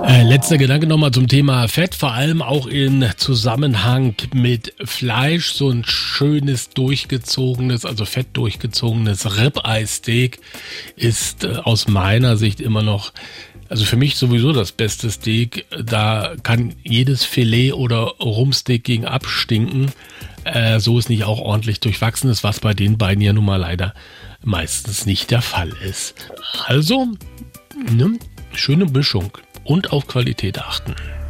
Letzter Gedanke nochmal zum Thema Fett, vor allem auch in Zusammenhang mit Fleisch. So ein schönes durchgezogenes, also fett durchgezogenes Ribeye-Steak ist aus meiner Sicht immer noch, also für mich sowieso das beste Steak. Da kann jedes Filet oder Rumpsteak gegen abstinken, so es nicht auch ordentlich durchwachsen ist, was bei den beiden ja nun mal leider meistens nicht der Fall ist. Also, ne, schöne Mischung und auf Qualität achten.